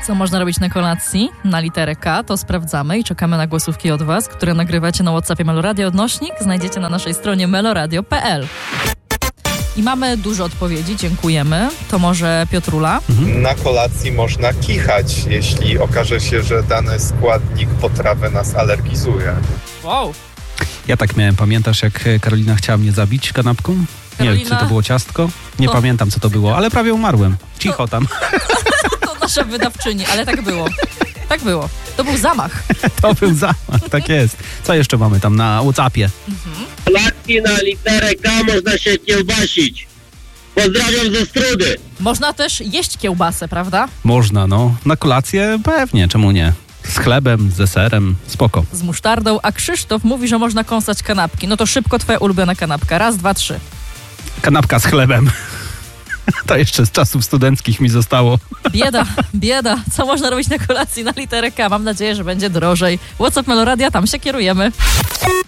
Co można robić na kolacji? Na literę K to sprawdzamy i czekamy na głosówki od Was, które nagrywacie na WhatsAppie Meloradio. Odnośnik znajdziecie na naszej stronie meloradio.pl. I mamy dużo odpowiedzi, dziękujemy. To może Piotrula? Na kolacji można kichać, jeśli okaże się, że dany składnik potrawy nas alergizuje. Wow. Ja tak miałem, pamiętasz jak Karolina chciała mnie zabić kanapką? Karolina... Nie wiem, czy to było ciastko? Nie pamiętam, co to było, ale prawie umarłem. Cicho tam. To nasza wydawczyni, ale tak było. Tak było. To był zamach. To był zamach, tak jest. Co jeszcze mamy tam na WhatsAppie? Kolacji na literę K można się kiełbasić. Pozdrawiam ze Strudy. Można też jeść kiełbasę, prawda? Można, no. Na kolację pewnie, czemu nie? Z chlebem, ze serem, spoko. Z musztardą, a Krzysztof mówi, że można kąsać kanapki. No to szybko twoja ulubiona kanapka. Raz, dwa, trzy. Kanapka z chlebem. To jeszcze z czasów studenckich mi zostało. Bieda. Co można robić na kolacji na literę K? Mam nadzieję, że będzie drożej. WhatsApp Meloradia, tam się kierujemy.